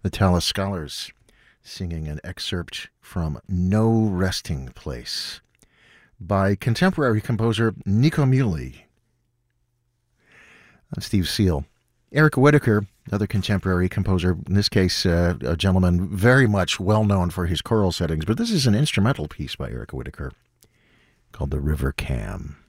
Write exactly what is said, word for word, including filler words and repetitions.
The Tallis Scholars singing an excerpt from No Resting Place by contemporary composer Nico Muhly. Steve Seal. Eric Whitacre, another contemporary composer, in this case uh, a gentleman very much well known for his choral settings, but this is an instrumental piece by Eric Whitacre called The River Cam.